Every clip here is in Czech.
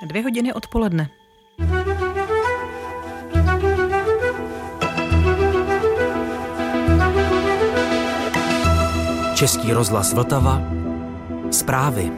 2:00 odpoledne. Český rozhlas Vltava. Zprávy.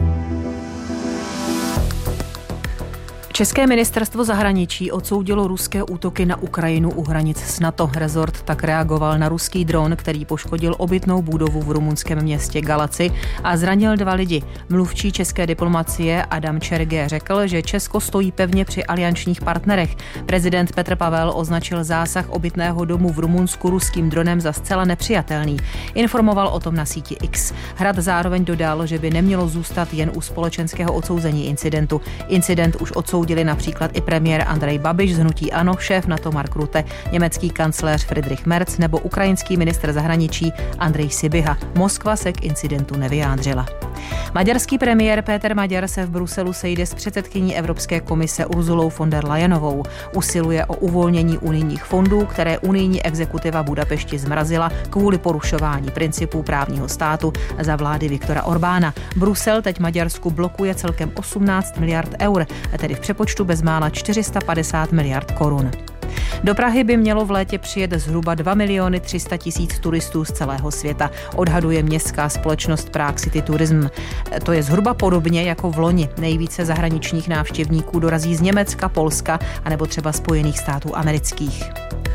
České ministerstvo zahraničí odsoudilo ruské útoky na Ukrajinu u hranic s NATO. Rezort tak reagoval na ruský dron, který poškodil obytnou budovu v rumunském městě Galaci a zranil 2 lidi. Mluvčí české diplomacie Adam Čerge řekl, že Česko stojí pevně při aliančních partnerech. Prezident Petr Pavel označil zásah obytného domu v Rumunsku ruským dronem za zcela nepřijatelný. Informoval o tom na síti X. Hrad zároveň dodal, že by nemělo zůstat jen u společenského odsouzení incidentu. Incident už odsoudili například i premiér Andrej Babiš z hnutí ANO, šéf NATO Mark Rutte, německý kancléř Friedrich Merz nebo ukrajinský ministr zahraničí Andrej Sybiha. Moskva se k incidentu nevyjádřila. Maďarský premiér Péter Maďar se v Bruselu sejde s předsedkyní Evropské komise Urzulou von der Leyenovou. Usiluje o uvolnění unijních fondů, které unijní exekutiva Budapešti zmrazila kvůli porušování principů právního státu za vlády Viktora Orbána. Brusel teď Maďarsku blokuje celkem 18 miliard eur, tedy v přepočtu bezmála 450 miliard korun. Do Prahy by mělo v létě přijet zhruba 2 300 000 turistů z celého světa, odhaduje městská společnost Prague City Tourism. To je zhruba podobně jako v loni. Nejvíce zahraničních návštěvníků dorazí z Německa, Polska anebo třeba Spojených států amerických.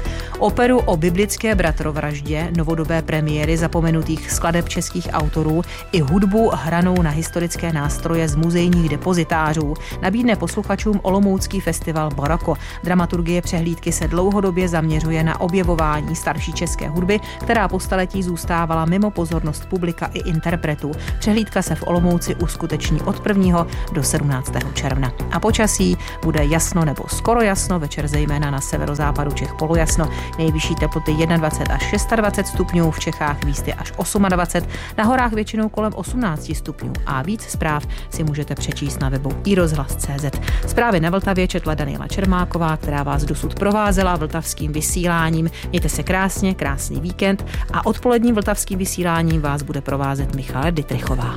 Operu o biblické bratrovraždě, novodobé premiéry zapomenutých skladeb českých autorů i hudbu hranou na historické nástroje z muzejních depozitářů nabídne posluchačům olomoucký festival Baroko. Dramaturgie přehlídky se dlouhodobě zaměřuje na objevování starší české hudby, která po staletí zůstávala mimo pozornost publika i interpretů. Přehlídka se v Olomouci uskuteční od 1. do 17. června. A počasí bude jasno nebo skoro jasno, večer zejména na severozápadu Čech polojasno. Nejvyšší teploty 21 až 26 stupňů, v Čechách výsty až 28, na horách většinou kolem 18 stupňů. A víc zpráv si můžete přečíst na webu iRozhlas.cz. Zprávy na Vltavě četla Daniela Čermáková, která vás dosud provázela vltavským vysíláním. Mějte se krásně, krásný víkend a odpoledním vltavským vysíláním vás bude provázet Michala Dittrichová.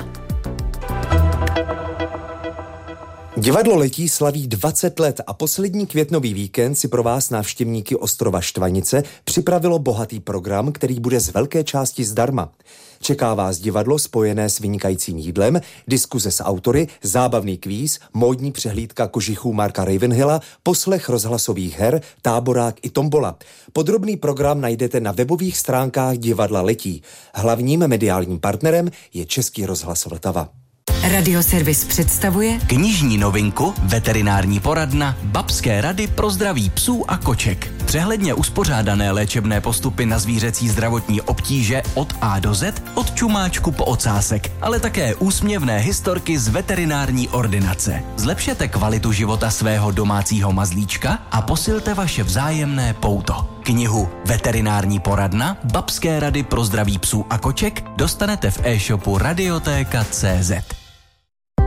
Divadlo Letí slaví 20 let a poslední květnový víkend si pro vás návštěvníky ostrova Štvanice připravilo bohatý program, který bude z velké části zdarma. Čeká vás divadlo spojené s vynikajícím jídlem, diskuze s autory, zábavný kvíz, módní přehlídka kožichů Marka Ravenhilla, poslech rozhlasových her, táborák i tombola. Podrobný program najdete na webových stránkách Divadla Letí. Hlavním mediálním partnerem je Český rozhlas Vltava. Radioservis představuje Knižní novinku, veterinární poradna, babské rady pro zdraví psů a koček. Přehledně uspořádané léčebné postupy na zvířecí zdravotní obtíže od A do Z, od čumáčku po ocásek, ale také úsměvné historky z veterinární ordinace. Zlepšete kvalitu života svého domácího mazlíčka a posilte vaše vzájemné pouto. Knihu Veterinární poradna, babské rady pro zdraví psů a koček dostanete v e-shopu Radiotéka.cz.